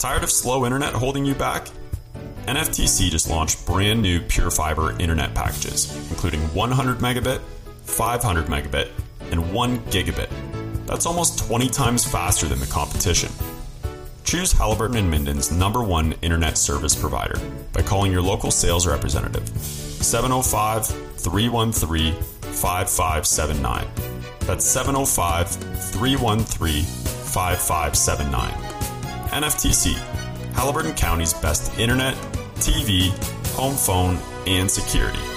Tired of slow internet holding you back? NFTC just launched brand new Pure Fiber internet packages, including 100 megabit, 500 megabit, and 1 gigabit. That's almost 20 times faster than the competition. Choose Halliburton and Minden's #1 internet service provider by calling your local sales representative, 705-313-5579. That's 705-313-5579. NFTC, Halliburton County's best internet, TV, home phone, and security.